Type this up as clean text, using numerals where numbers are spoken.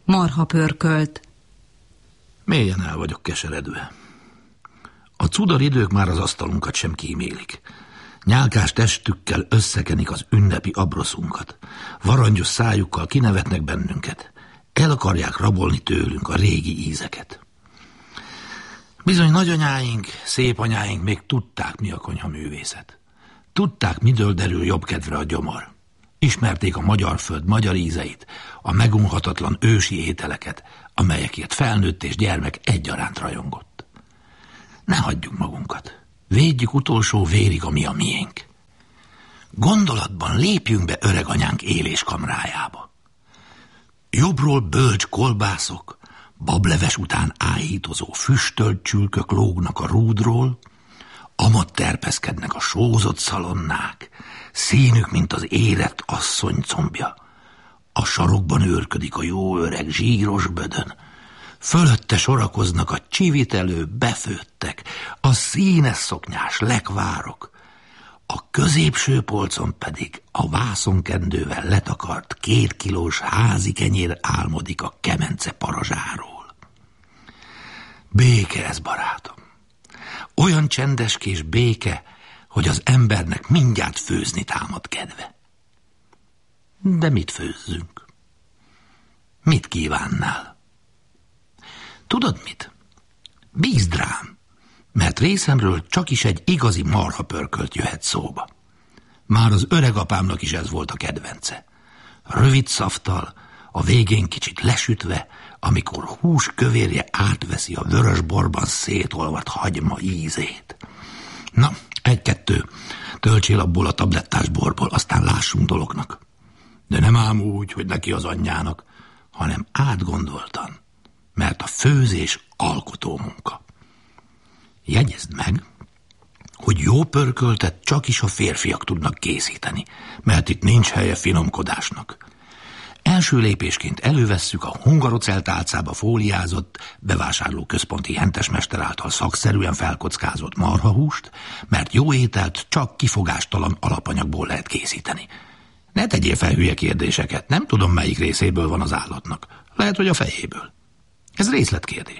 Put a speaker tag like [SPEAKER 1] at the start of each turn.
[SPEAKER 1] Marha pörkölt.
[SPEAKER 2] Mélyen el vagyok keseredve. A cudar idők már az asztalunkat sem kímélik. Nyálkás testükkel összekenik az ünnepi abroszunkat. Varangyos szájukkal kinevetnek bennünket. El akarják rabolni tőlünk a régi ízeket. Bizony nagyanyáink, szépanyáink még tudták, mi a konyhaművészet. Tudták, mitől derül jobb kedvre a gyomor. Ismerték a magyar föld magyar ízeit, a megunhatatlan ősi ételeket, amelyekért felnőtt és gyermek egyaránt rajongott. Ne hagyjuk magunkat. Védjük utolsó vérig, ami a miénk. Gondolatban lépjünk be öreganyánk éléskamrájába. Jobbról bölcs kolbászok, bableves után áhítozó füstölt csülkök lógnak a rúdról, amat terpeszkednek a sózott szalonnák, színük, mint az érett asszony combja. A sarokban őrködik a jó öreg zsíros bödön, fölötte sorakoznak a csivitelő befőttek, a színes szoknyás lekvárok, a középső polcon pedig a vászonkendővel letakart 2 kilós házi kenyér álmodik a kemence parazsáról. Béke ez, barátom. Olyan csendeskés béke, hogy az embernek mindjárt főzni támad kedve. De mit főzzünk? Mit kívánnál? Tudod mit? Bízd rám, mert részemről csak is egy igazi marhapörkölt jöhet szóba. Már az öregapámnak is ez volt a kedvence. Rövid szaftal, a végén kicsit lesütve, amikor hús kövérje átveszi a vörös borban szétolvadt hagyma ízét. Na, 1-2, töltsél abból a tablettás borból, aztán lássunk dolognak. De nem ám úgy, hogy neki az anyjának, hanem átgondoltan, mert a főzés alkotó munka. Jegyezd meg, hogy jó pörköltet csak is a férfiak tudnak készíteni, mert itt nincs helye finomkodásnak. Első lépésként elővesszük a hungarocell tálcába fóliázott, bevásárlóközponti hentesmester által szakszerűen felkockázott marhahúst, mert jó ételt csak kifogástalan alapanyagból lehet készíteni. Ne tegyél fel hülye kérdéseket, nem tudom, melyik részéből van az állatnak. Lehet, hogy a fejéből. Ez részletkérdés.